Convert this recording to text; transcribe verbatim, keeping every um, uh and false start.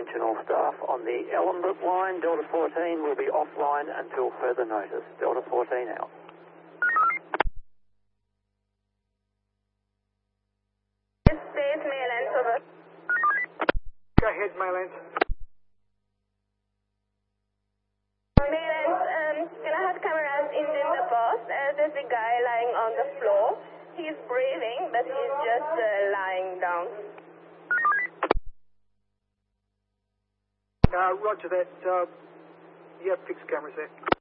attention all staff on the Ellenbrook line. Delta fourteen will be offline until further notice. Delta fourteen out. This is Maylands, over. Go ahead, Maylands. Maylands, um, can I have cameras in the post? Uh, there's a guy lying on the floor. He's breathing, but he's just uh, lying down. Uh, roger that. Uh, you have fixed cameras there.